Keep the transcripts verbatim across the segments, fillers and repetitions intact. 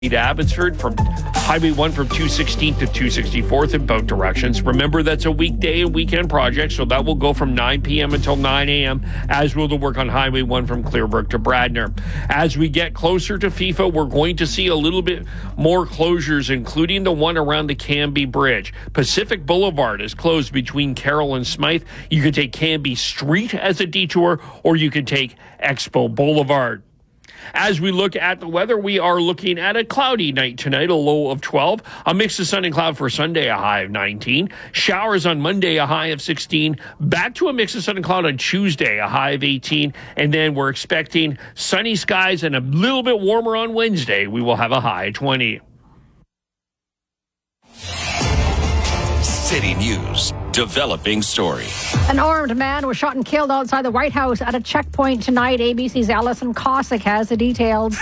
to Abbotsford from Highway one from two sixteenth to two sixty-fourth in both directions. Remember, that's a weekday and weekend project, so that will go from nine p.m. until nine a.m., as will the work on Highway one from Clearbrook to Bradner. As we get closer to FIFA, we're going to see a little bit more closures, including the one around the Canby Bridge. Pacific Boulevard is closed between Carroll and Smythe. You can take Canby Street as a detour, or you can take Expo Boulevard. As we look at the weather, we are looking at a cloudy night tonight, a low of twelve. A mix of sun and cloud for Sunday, a high of nineteen. Showers on Monday, a high of sixteen. Back to a mix of sun and cloud on Tuesday, a high of eighteen. And then we're expecting sunny skies and a little bit warmer on Wednesday. We will have a high of twenty. City News, developing story. An armed man was shot and killed outside the White House at a checkpoint tonight. A B C's Alison Cossack has the details.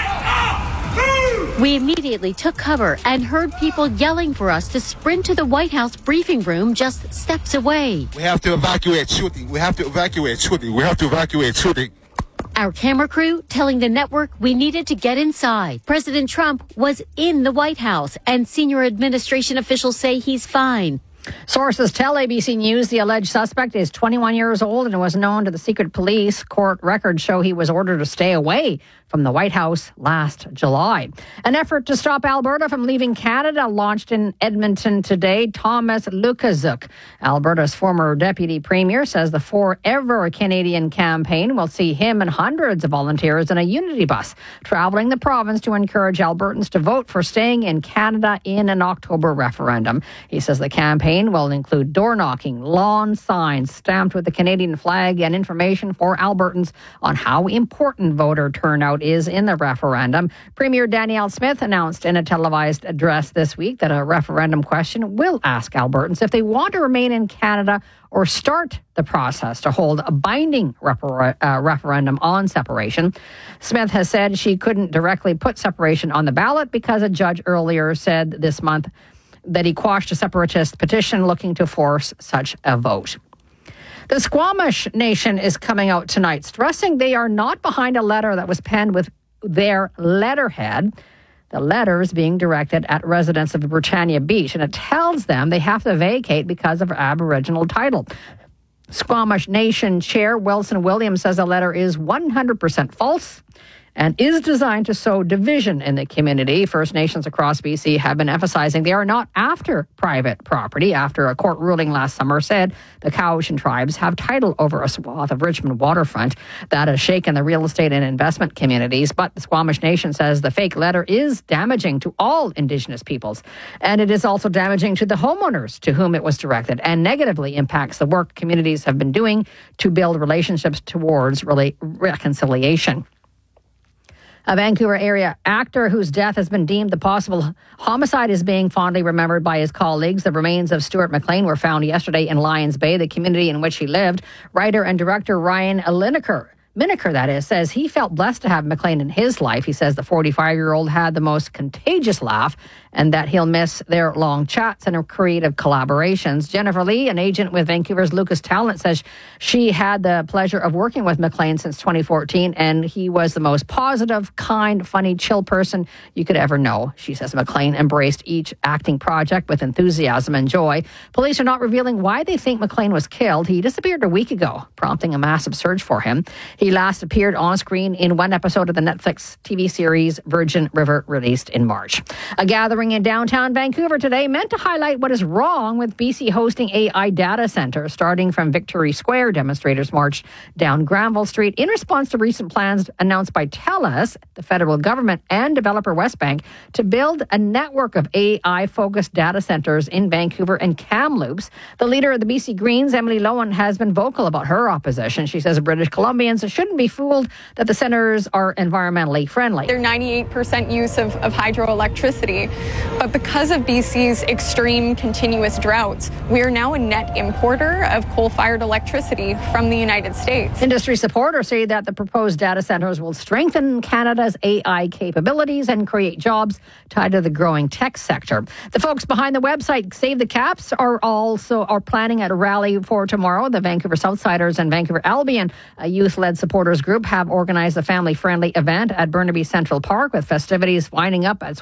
We immediately took cover and heard people yelling for us to sprint to the White House briefing room just steps away. We have to evacuate shooting. We have to evacuate shooting. We have to evacuate shooting. Our camera crew telling the network we needed to get inside. President Trump was in the White House, and senior administration officials say he's fine. Sources tell A B C News the alleged suspect is twenty-one years old and was known to the secret police. Court records show he was ordered to stay away from the White House last July. An effort to stop Alberta from leaving Canada launched in Edmonton today. Thomas Lukaszuk, Alberta's former deputy premier, says the Forever Canadian campaign will see him and hundreds of volunteers in a unity bus traveling the province to encourage Albertans to vote for staying in Canada in an October referendum. He says the campaign will include door knocking, lawn signs stamped with the Canadian flag, and information for Albertans on how important voter turnout is in the referendum. Premier Danielle Smith announced in a televised address this week that a referendum question will ask Albertans if they want to remain in Canada or start the process to hold a binding refer- uh, referendum on separation. Smith has said she couldn't directly put separation on the ballot because a judge earlier said this month that he quashed a separatist petition looking to force such a vote. The Squamish Nation is coming out tonight, stressing they are not behind a letter that was penned with their letterhead. The letter is being directed at residents of Britannia Beach, and it tells them they have to vacate because of Aboriginal title. Squamish Nation Chair Wilson Williams says the letter is one hundred percent false and is designed to sow division in the community. First Nations across B C have been emphasizing they are not after private property after a court ruling last summer said the Cowichan tribes have title over a swath of Richmond waterfront that has shaken the real estate and investment communities. But the Squamish Nation says the fake letter is damaging to all Indigenous peoples, and it is also damaging to the homeowners to whom it was directed and negatively impacts the work communities have been doing to build relationships towards rela- reconciliation. A Vancouver area actor whose death has been deemed the possible homicide is being fondly remembered by his colleagues. The remains of Stuart McLean were found yesterday in Lions Bay, the community in which he lived. Writer and director Ryan Lineker, Miniker, that is, says he felt blessed to have McLean in his life. He says the forty-five-year-old had the most contagious laugh and that he'll miss their long chats and creative collaborations. Jennifer Lee, an agent with Vancouver's Lucas Talent, says she had the pleasure of working with McLean since twenty fourteen, and he was the most positive, kind, funny, chill person you could ever know. She says McLean embraced each acting project with enthusiasm and joy. Police are not revealing why they think McLean was killed. He disappeared a week ago, prompting a massive search for him. He last appeared on screen in one episode of the Netflix T V series Virgin River, released in March. A gathering in downtown Vancouver today meant to highlight what is wrong with B C hosting A I data centers. Starting from Victory Square, demonstrators marched down Granville Street in response to recent plans announced by TELUS, the federal government, and developer Westbank to build a network of A I-focused data centers in Vancouver and Kamloops. The leader of the B C Greens, Emily Lowen, has been vocal about her opposition. She says British Columbians shouldn't be fooled that the centers are environmentally friendly. They're ninety-eight percent use of, of hydroelectricity. But because of B C's extreme continuous droughts, we are now a net importer of coal-fired electricity from the United States. Industry supporters say that the proposed data centers will strengthen Canada's A I capabilities and create jobs tied to the growing tech sector. The folks behind the website Save the Caps are also are planning at a rally for tomorrow. The Vancouver Southsiders and Vancouver Albion, a youth-led supporters group have organized a family-friendly event at Burnaby Central Park with festivities winding up at